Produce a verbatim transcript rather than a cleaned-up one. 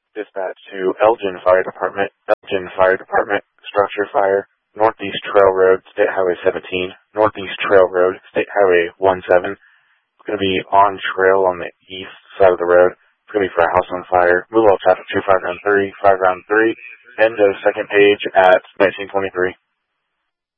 Dispatch to Elgin Fire Department, Elgin Fire Department, structure fire, Northeast Trail Road, State Highway seventeen, Northeast Trail Road, State Highway seventeen. It's going to be on trail on the east side of the road. It's going to be for a house on fire. Move all traffic to five round three, five round three, end of second page at nineteen twenty-three.